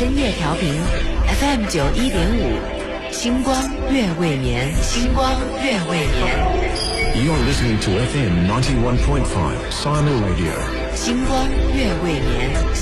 深夜调频 FM 91.5，星光月未眠，星光月未眠。 You're listening to FM 91.5 Siamel Radio. 星光月未眠。